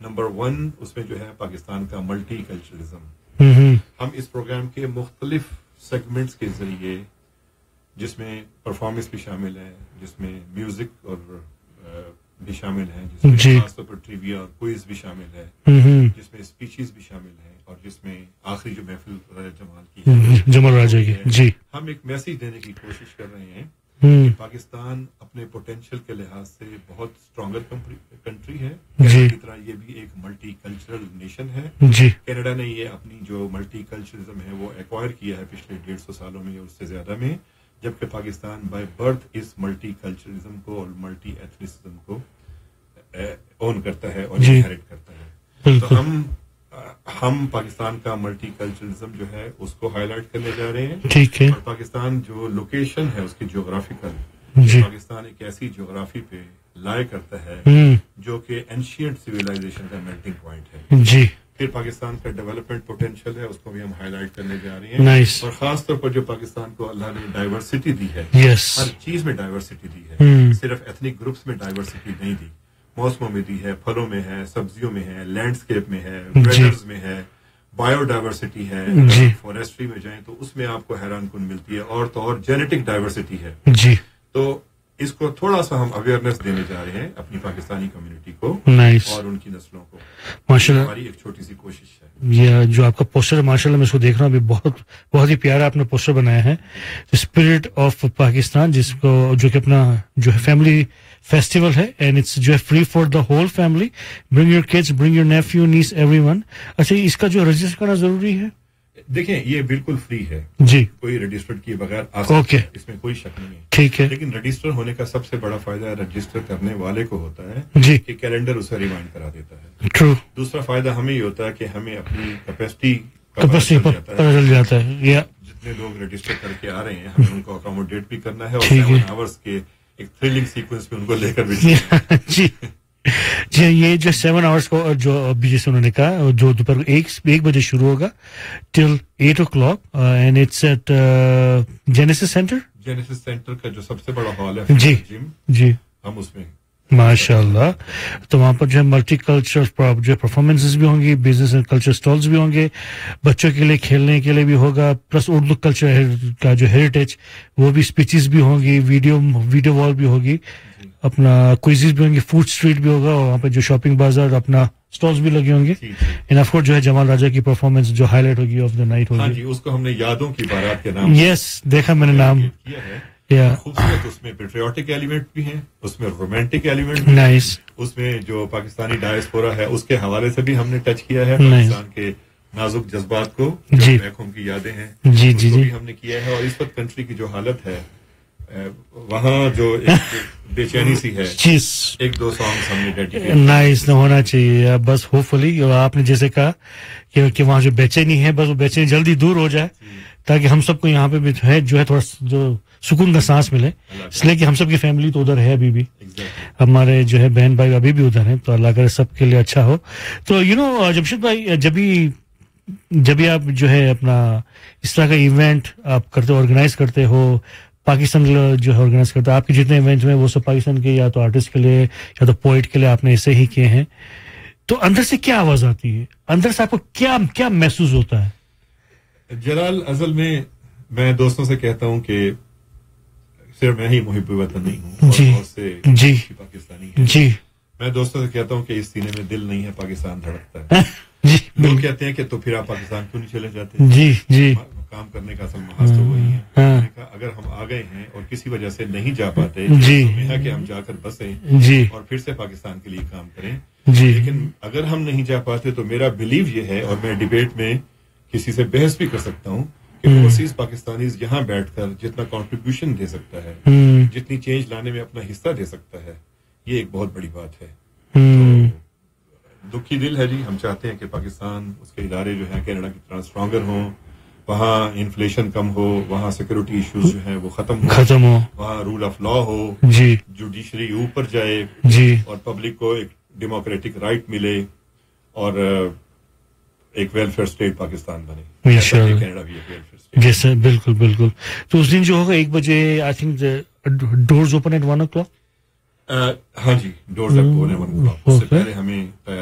Number 1 उसमें जो है पाकिस्तान का मल्टी कल्चरलिज्म। हम इस प्रोग्राम के मुख्तलिफ सेगमेंट्स के जरिए, जिसमें परफॉर्मेंस भी शामिल है, जिसमें म्यूजिक और भी शामिल है, जिसमें खासतौर पर ट्रिविया और क्विज भी शामिल है, जिसमें स्पीचेस भी शामिल है, और जिसमें आखिरी जो महफिल जमाल की है, जमाल राजा की, जी, हम एक मैसेज देने की कोशिश कर रहे हैं कि पाकिस्तान अपने पोटेंशियल के लिहाज से बहुत स्ट्रॉन्गर कंट्री है। कनाडा की तरह ये भी एक मल्टी कल्चरल नेशन है। कनाडा ने ये अपनी जो मल्टी कल्चरलिज्म है वो एक्वायर किया है पिछले 150 सालों में या उससे ज्यादा में, जबकि पाकिस्तान बाय बर्थ इस मल्टी कल्चरलिज्म को और मल्टी एथनिसिज्म को ओन करता है और इनहेरिट करता है। तो हम पाकिस्तान का मल्टी कल्चरलिज्म जो है उसको हाईलाइट करने जा रहे हैं। ठीक है। और पाकिस्तान जो लोकेशन है उसकी ज्योग्राफिकल, पाकिस्तान एक ऐसी ज्योग्राफी पे लाई करता है जो कि एंशिएंट सिविलाइजेशन का मेल्टिंग पॉइंट है। जी। फिर पाकिस्तान का डेवलपमेंट पोटेंशियल है, उसको भी हम हाईलाइट करने जा रहे हैं। nice. और खास तौर पर जो पाकिस्तान को अल्लाह ने डाइवर्सिटी दी है, हर चीज में डाइवर्सिटी दी है, सिर्फ एथनिक ग्रुप्स में डाइवर्सिटी नहीं दी, मौसमों में दी है, फलों में है, सब्जियों में है, लैंडस्केप में है, वेदर्स में है, बायोडाइवर्सिटी है, फॉरेस्ट्री में जाएं तो उसमें आपको हैरान कुन मिलती है, और तो और जेनेटिक डाइवर्सिटी है। जी। तो इसको थोड़ा सा हम अवेयरनेस देने जा रहे हैं अपनी पाकिस्तानी कम्युनिटी को और उनकी नस्लों को। माशाल्लाह, हमारी एक छोटी सी कोशिश है। ये जो आपका पोस्टर है माशाल्लाह मैं इसको देख रहा हूँ अभी, बहुत ही प्यारा आपने पोस्टर बनाया है, स्पिरिट ऑफ पाकिस्तान, जिसको जो कि अपना जो है फैमिली फेस्टिवल है, एंड इट्स जो है free for the whole family, bring your kids, bring your Neiphiu, gneiss, everyone. अच्छा, इसका जो रजिस्टर करना जरूरी है? देखें, ये बिल्कुल फ्री है जी, कोई रजिस्टर किए बगैर आ सकता है, इसमें कोई शक नहीं है। ठीक है। लेकिन रजिस्टर होने का सबसे बड़ा फायदा रजिस्टर करने वाले को होता है जी, कि कैलेंडर उसे रिमाइंड करा देता है। ट्रू। दूसरा फायदा हमें ही होता है कि हमें अपनी कैपेसिटी पता चल जाता है, या जितने लोग रजिस्टर करके आ रहे हैं हमें उनको अकोमोडेट भी करना है, और 7 आवर्स के एक थ्रिलिंग सीक्वेंस में उनको लेकर भी जी जी। ये जो 7 आवर्स को जो अभी जैसे उन्होंने कहा, जो दोपहर 1 बजे शुरू होगा till 8 o'clock, and it's eight genesis centre का जो सबसे बड़ा हॉल है जी जी, हम उसमें माशाल्लाह। तो वहां पर जो है मल्टी कल्चरल जो परफॉर्मेंसेस भी होंगी, बिजनेस एंड कल्चर स्टॉल्स भी होंगे, बच्चों के लिए खेलने के लिए भी होगा, प्लस उर्दू कल्चर का जो हेरिटेज वो भी, स्पीचेस भी होंगी, वीडियो वॉल भी होगी, अपना क्विज़ेस भी होंगे, फूड स्ट्रीट भी होगा, और वहाँ पे जो शॉपिंग बाजार, अपना स्टॉल्स भी लगे होंगे, एंड ऑफ कोर्स जो है जमाल राजा की परफॉर्मेंस जो हाईलाइट होगी ऑफ द नाइट होगी। हाँ जी, उसको हमने यादों की बारात के नाम यस देखा मैंने नाम किया है। खूबसूरत, उसमें पेट्रियोटिक एलिमेंट भी हैं, उसमें रोमांटिक एलिमेंट नाइस, उसमें जो पाकिस्तानी डायस्पोरा है उसके हवाले से भी हमने टच किया है, पाकिस्तान के नाजुक जज्बात को, जो बैक होम की यादें हैं, जी जी भी हमने किया है। और इस वक्त कंट्री की जो हालत है, वहाँ जो एक बेचैनी सी है, 1-2 सॉन्ग्स हमने डेडिकेट नाइस होना चाहिए बस, होपफुली आपने जैसे कहा कि वहाँ जो बेचैनी है, बस वो बेचैनी जल्दी दूर हो जाए, ताकि हम सबको यहाँ पे भी है जो है थोड़ा जो सुकून का सांस मिले, इसलिए कि हम सबकी फैमिली तो उधर है अभी भी, हमारे जो है बहन भाई अभी भी उधर हैं, तो अल्लाह करे सबके लिए अच्छा हो। तो जमशेद भाई, जब भी आप जो है अपना इस तरह का इवेंट आप करते हो, ऑर्गेनाइज करते हो, पाकिस्तान जो है ऑर्गेनाइज करता है, आपके जितने इवेंट्स में वो सब पाकिस्तान के या तो आर्टिस्ट के लिए या तो पोइट के लिए आपने ऐसे ही किए हैं, तो अंदर से क्या आवाज आती है, अंदर से आपको क्या क्या महसूस होता है? जलाल, असल में मैं दोस्तों से कहता हूं कि सिर्फ मैं ही मुहिब्बे वतन नहीं हूँ, बहुत से पाकिस्तानी हैं। जी, मैं दोस्तों से कहता हूँ कि इस सीने में दिल नहीं है, पाकिस्तान धड़कता है। जी, लोग कहते हैं कि तो फिर आप पाकिस्तान क्यों नहीं चले जाते? जी जी, काम करने का असल महाज तो वही है। अगर हम आ गए हैं और किसी वजह से नहीं जा पाते, जी, तो है कि हम जाकर बसें जी, और फिर से पाकिस्तान के लिए काम करें। जी, लेकिन अगर हम नहीं जा पाते तो मेरा बिलीव ये है, और मैं डिबेट में किसी से बहस भी कर सकता हूँ, कि ओवरसीज पाकिस्तानीज यहाँ बैठकर जितना कंट्रीब्यूशन दे सकता है, जितनी चेंज लाने में अपना हिस्सा दे सकता है, ये एक बहुत बड़ी बात है। तो दुखी दिल है जी, हम चाहते हैं कि पाकिस्तान, उसके इदारे जो है कनाडा की तरह स्ट्रॉन्गर हों, वहाँ इन्फ्लेशन कम हो, वहाँ सिक्योरिटी इश्यूज जो है वो खत्म हो, वहाँ रूल ऑफ लॉ हो, जी, जुडिशरी ऊपर जाए, जी, और पब्लिक को एक डेमोक्रेटिक राइट मिले, और एक वेलफेयर स्टेट पाकिस्तान बने, इंशाल्लाह। कनाडा भी एक वेलफेयर स्टेट। जैसे बिल्कुल बिल्कुल। तो उस दिन जो होगा 1 बजे, I think doors open at 1 o'clock। हाँ जी, डोर्स ओपन एट 1 o'clock। उससे पहले हमें